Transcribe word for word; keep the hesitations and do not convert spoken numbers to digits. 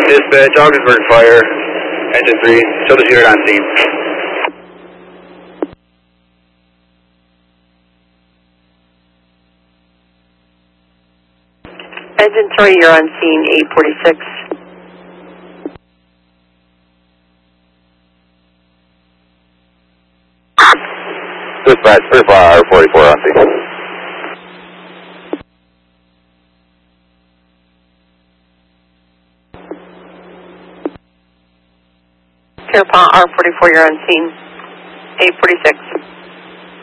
Dispatch, Augsburg Fire, engine three, show the unit on scene. Engine three, you're on scene, eight forty-six. Dispatch, three five forty-four on scene. Pierpont, R forty-four, you're on scene, eight forty-six.